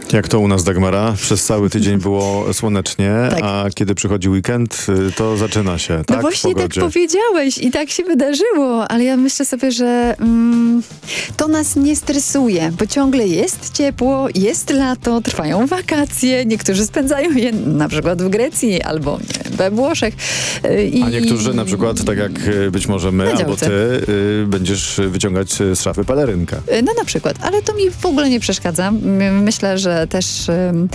Jak to u nas, Dagmara? Przez cały tydzień było słonecznie, Tak. a kiedy przychodzi weekend, to zaczyna się, tak? No właśnie w pogodzie. tak powiedziałeś i tak się wydarzyło, ale ja myślę sobie, że to nas nie stresuje, bo ciągle jest ciepło, jest lato, trwają wakacje, niektórzy spędzają je na przykład w Grecji albo nie wiem, we Włoszech. A niektórzy na przykład, tak jak być może my, Na albo działce. ty, będziesz wyciągać z szafy pelerynkę. No na przykład, ale to mi w ogóle nie przeszkadza. Myślę, że też